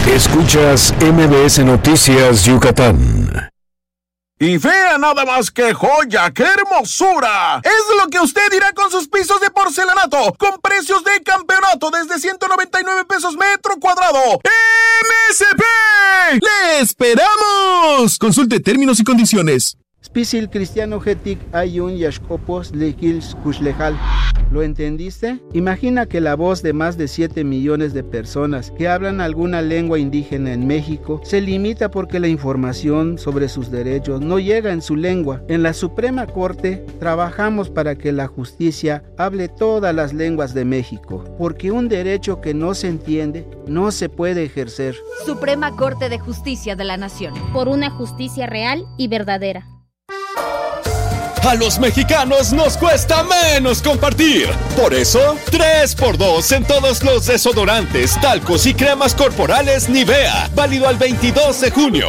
Escuchas MBS Noticias Yucatán. Y vea nada más que joya, qué hermosura. Es lo que usted dirá con sus pisos de porcelanato, con precios de campeonato desde 199 pesos metro cuadrado. ¡MSP! ¡Le esperamos! Consulte términos y condiciones. Spisil cristiano getic ayun yashkopos lehils kushlejal. ¿Lo entendiste? Imagina que la voz de más de 7 millones de personas que hablan alguna lengua indígena en México se limita porque la información sobre sus derechos no llega en su lengua. En la Suprema Corte trabajamos para que la justicia hable todas las lenguas de México, porque un derecho que no se entiende no se puede ejercer. Suprema Corte de Justicia de la Nación. Por una justicia real y verdadera. A los mexicanos nos cuesta menos compartir. Por eso, 3x2 en todos los desodorantes, talcos y cremas corporales Nivea. Válido al 22 de junio.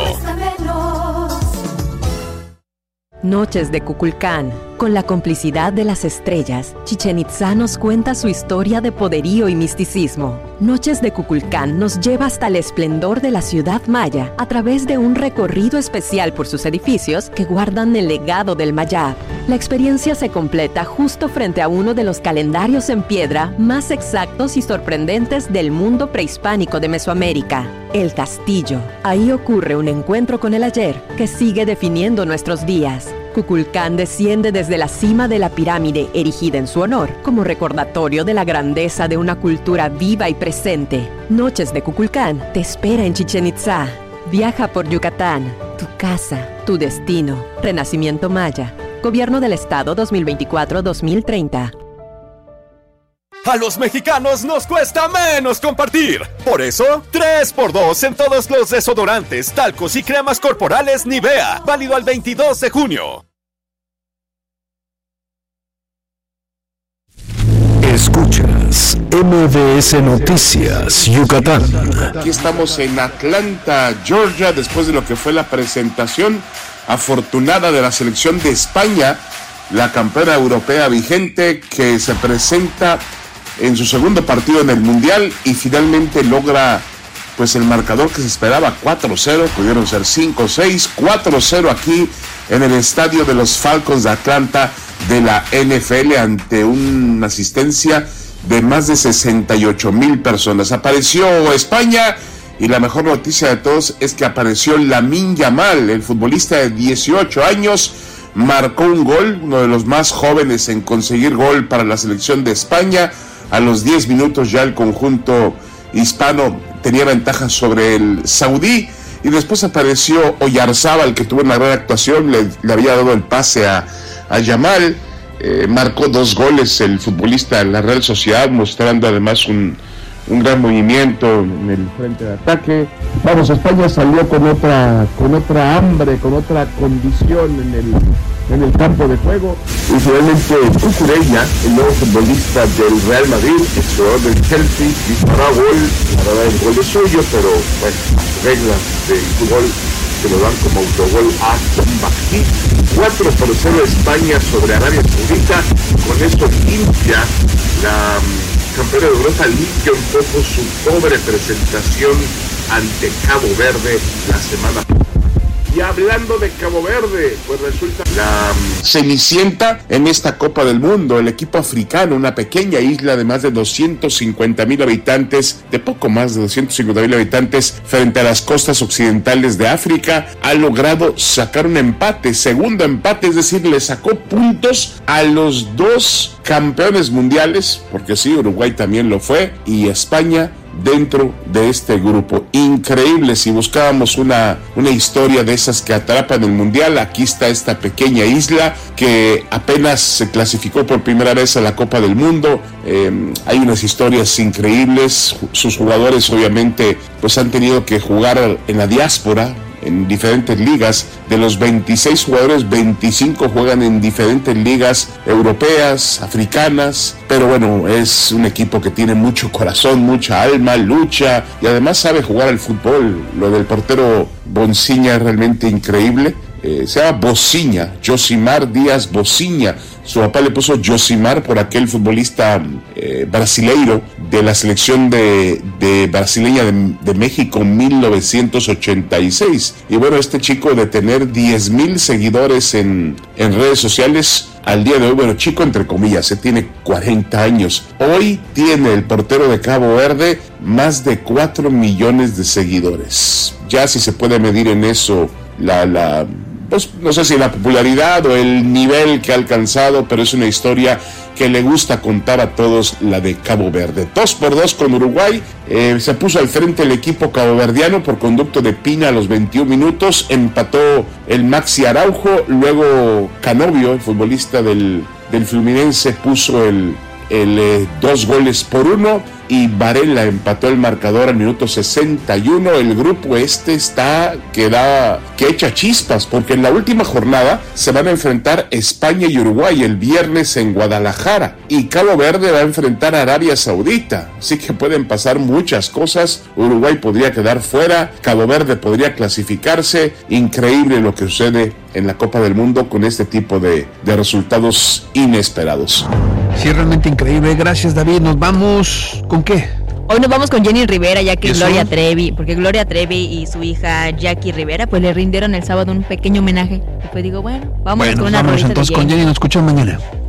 Noches de Kukulcán. Con la complicidad de las estrellas, Chichén Itzá nos cuenta su historia de poderío y misticismo. Noches de Kukulcán nos lleva hasta el esplendor de la ciudad maya a través de un recorrido especial por sus edificios que guardan el legado del Mayab. La experiencia se completa justo frente a uno de los calendarios en piedra más exactos y sorprendentes del mundo prehispánico de Mesoamérica, el Castillo. Ahí ocurre un encuentro con el ayer que sigue definiendo nuestros días. Kukulcán desciende desde la cima de la pirámide erigida en su honor, como recordatorio de la grandeza de una cultura viva y presente. Noches de Kukulcán te espera en Chichén Itzá. Viaja por Yucatán, tu casa, tu destino. Renacimiento Maya. Gobierno del Estado 2024-2030. A los mexicanos nos cuesta menos compartir. Por eso, 3x2 en todos los desodorantes, talcos y cremas corporales Nivea. Válido al 22 de junio. Escuchas MBS Noticias Yucatán. Aquí estamos en Atlanta, Georgia, después de lo que fue la presentación afortunada de la selección de España, la campeona europea vigente que se presenta en su segundo partido en el Mundial y finalmente logra pues el marcador que se esperaba, 4-0, pudieron ser 5-6, 4-0 aquí en el estadio de los Falcons de Atlanta de la NFL ante una asistencia de más de 68,000 personas. Apareció España y la mejor noticia de todos es que apareció Lamine Yamal, el futbolista de 18 años, marcó un gol, uno de los más jóvenes en conseguir gol para la selección de España. A los 10 minutos ya el conjunto hispano tenía ventaja sobre el saudí y después apareció Oyarzábal, que tuvo una gran actuación, le había dado el pase a Yamal, marcó 2 goles el futbolista en la Real Sociedad, mostrando además un gran movimiento en el frente de ataque. Vamos, España salió con otra hambre, con otra condición en el campo de juego. Y finalmente Cucurella, el nuevo futbolista del Real Madrid, el jugador del Chelsea, disparó gol. La verdad el gol es suyo, pero bueno, reglas del fútbol que lo dan como autogol a Bakti. 4-0 España sobre Arabia Saudita. Con eso limpia la campeona de Europa, limpia un poco su pobre presentación ante Cabo Verde la semana. Y hablando de Cabo Verde, pues resulta la cenicienta en esta Copa del Mundo, el equipo africano, una pequeña isla de más de 250,000 habitantes, de poco más de 250,000 habitantes, frente a las costas occidentales de África, ha logrado sacar un empate, segundo empate, es decir, le sacó puntos a los 2 campeones mundiales, porque sí, Uruguay también lo fue, y España dentro de este grupo. Increíble, si buscábamos una historia de esas que atrapan el mundial, aquí está esta pequeña isla que apenas se clasificó por primera vez a la Copa del Mundo. Hay unas historias increíbles, sus jugadores obviamente pues han tenido que jugar en la diáspora, en diferentes ligas. De los 26 jugadores, 25 juegan en diferentes ligas europeas, africanas, pero bueno, es un equipo que tiene mucho corazón, mucha alma, lucha y además sabe jugar al fútbol. Lo del portero Bonciña es realmente increíble. Se llama Bociña, Josimar Díaz Bociña. Su papá le puso Josimar por aquel futbolista brasileiro de la selección de brasileña de México 1986. Y bueno, este chico de tener 10,000 seguidores en redes sociales al día de hoy, bueno, chico entre comillas, tiene 40 años. Hoy tiene el portero de Cabo Verde más de 4 millones de seguidores. Ya si se puede medir en eso pues no sé si la popularidad o el nivel que ha alcanzado, pero es una historia que le gusta contar a todos, la de Cabo Verde. 2-2 con Uruguay, se puso al frente el equipo caboverdiano por conducto de Pina a los 21 minutos, empató el Maxi Araujo, luego Canovio, el futbolista del Fluminense, puso el 2-1, y Varela empató el marcador al minuto 61. El grupo que echa chispas, porque en la última jornada se van a enfrentar España y Uruguay el viernes en Guadalajara, y Cabo Verde va a enfrentar a Arabia Saudita, así que pueden pasar muchas cosas. Uruguay podría quedar fuera, Cabo Verde podría clasificarse. Increíble lo que sucede en la Copa del Mundo con este tipo de resultados inesperados. Sí, realmente increíble. Gracias, David. Nos vamos, ¿con qué? Hoy nos vamos con Jenny Rivera, ya que Gloria Trevi y su hija Jackie Rivera pues le rindieron el sábado un pequeño homenaje. Y pues digo, bueno, vamos con una rolita entonces de con Jenny, nos escuchamos mañana.